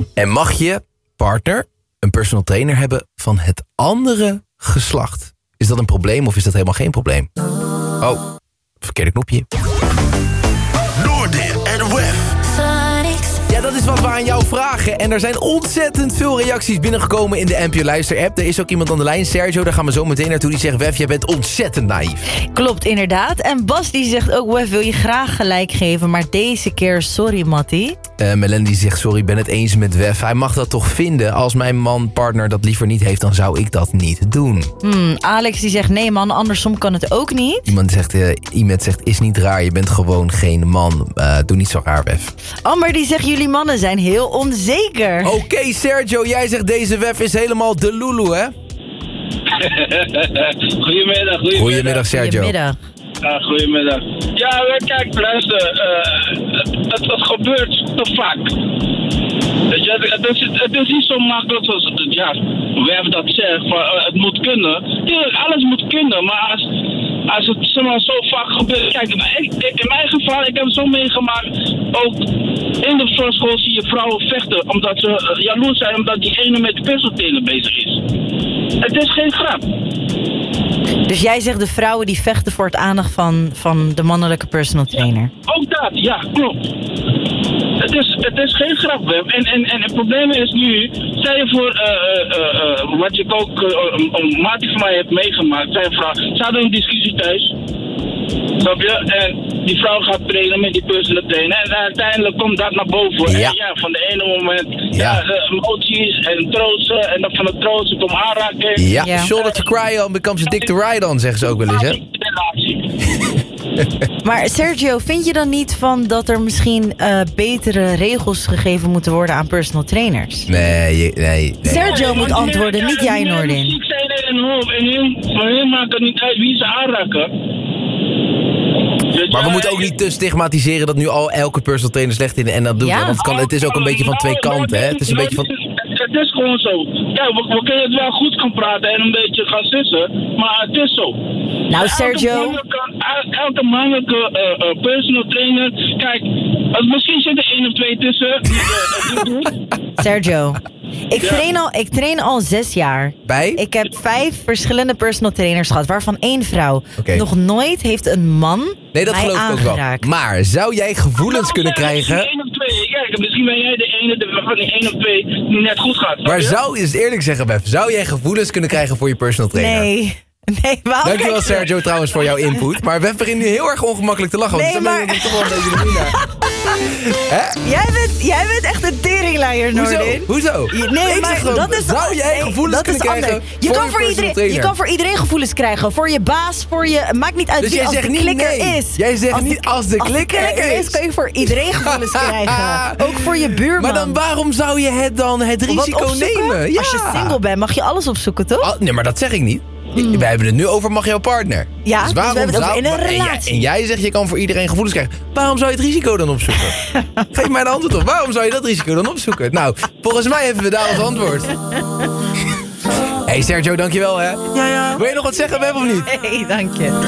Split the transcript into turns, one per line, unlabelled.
En mag je partner een personal trainer hebben van het andere geslacht? Is dat een probleem of is dat helemaal geen probleem? Oh, verkeerde knopje.
Noordin en Wef.
Ja, dat is wat we aan jou vragen. En er zijn ontzettend veel reacties binnengekomen in de NPO Luister-app. Er is ook iemand aan de lijn, Sergio, daar gaan we zo meteen naartoe. Die zegt, Wef, jij bent ontzettend naïef.
Klopt, inderdaad. En Bas die zegt ook, Wef, wil je graag gelijk geven, maar deze keer sorry, Mattie.
Melen die zegt, sorry, ik ben het eens met Wef. Hij mag dat toch vinden. Als mijn partner dat liever niet heeft, dan zou ik dat niet doen.
Alex die zegt, nee man, andersom kan het ook niet.
Iemand zegt, is niet raar, je bent gewoon geen man. Doe niet zo raar, Wef.
Amber die zegt, jullie mannen zijn heel onzeker.
Oké, Sergio, jij zegt deze Wef is helemaal de Lulu, hè?
Goedemiddag.
Sergio.
Goedemiddag.
Goedemiddag. Ja, kijk, luister. Het gebeurt te vaak. Weet je, het is niet zo makkelijk zoals Wef dat zegt. Van, het moet kunnen. Tuurlijk, alles moet kunnen. Maar als het zomaar zo vaak gebeurt. Kijk, in mijn geval, ik heb het zo meegemaakt. Ook in de sportschool zie je vrouwen vechten. Omdat ze jaloers zijn omdat die ene met de pinseltenen bezig is. Het is geen grap.
Dus jij zegt de vrouwen die vechten voor het aandacht van de mannelijke personal trainer.
Ook dat, ja, klopt. Het is geen grap, Web. En het probleem is nu, stel je voor, wat ik ook een maat van mij heeft meegemaakt, zijn vrouw, ze hadden een discussie thuis. Snap je? En die vrouw gaat trainen met die personal trainer. En uiteindelijk komt dat naar boven.
Ja.
En ja, van de ene moment, emoties en troosten. En dan van het troosten komt aanraken.
Ja, shoulder to cry on becomes a dick to ride on, zeggen ze ook wel eens, hè?
Maar Sergio, vind je dan niet van dat er misschien betere regels gegeven moeten worden aan personal trainers?
Nee.
Sergio moet antwoorden, niet jij, Noordin.
Ik zei dat in hun hoofd. En voor hun maakt het niet uit wie ze aanraken.
Maar we moeten ook niet te stigmatiseren dat nu al elke personal trainer slecht in en dat doet.
Ja.
Want het is ook een beetje van twee kanten, hè? Het is een beetje van...
Het is gewoon zo. Kijk, we kunnen het wel goed gaan praten en een beetje gaan sussen, maar het is zo.
Nou, Sergio...
Elke mannelijke personal trainer, kijk, misschien zit er 1 of 2 tussen die het doen.
Sergio, ik train al 6 jaar.
Bij?
Ik heb 5 verschillende personal trainers gehad, waarvan 1 vrouw.
Oké.
Nog nooit heeft een man
Nee, dat
mij
geloof ik ook wel.
aangeraakt.
Maar zou jij gevoelens kunnen krijgen...
1 of 2, kijk, misschien ben jij de ene van die 1 of 2 die net goed gaat.
Maar zou, is het eerlijk zeggen, Bef, zou jij gevoelens kunnen krijgen voor je personal trainer?
Nee, waarom?
Dankjewel Sergio trouwens voor jouw input. Maar Bef begint nu heel erg ongemakkelijk te lachen. Want
Nee,
maar... toch wel een beetje de winnaar.
Jij bent echt een teringleier, Noordin.
Hoezo?
Nee,
Ik
maar
zeg gewoon,
dat is...
zou jij gevoelens kunnen krijgen
je
voor je personal trainer?
Je kan voor iedereen gevoelens krijgen. Voor je baas, voor je... Maakt niet uit
Dus
wie
jij
als
zegt
de
niet
klikker
nee.
is.
Jij zegt niet als de klikker is.
kan je voor iedereen gevoelens krijgen. Ook voor je buurman.
Maar dan waarom zou je het risico nemen? Ja.
Als je single bent, mag je alles opzoeken, toch?
Nee, maar dat zeg ik niet. Wij hebben het nu over mag jouw partner.
Ja,
dus
dus we hebben het over in een relatie.
En jij zegt je kan voor iedereen gevoelens krijgen. Waarom zou je het risico dan opzoeken? Geef mij de antwoord op. Waarom zou je dat risico dan opzoeken? Nou, volgens mij hebben we daar als antwoord. Hey Sergio, dankjewel hè.
Ja.
Wil je nog wat zeggen, Web, of niet?
Hey, dank je.